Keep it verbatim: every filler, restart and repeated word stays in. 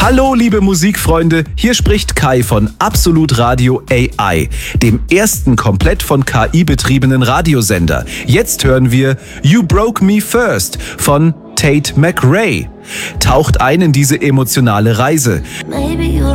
Hallo liebe Musikfreunde, hier spricht Kai von Absolut Radio A I, dem ersten komplett von K I betriebenen Radiosender. Jetzt hören wir You Broke Me First von Tate McRae. Taucht ein in diese emotionale Reise.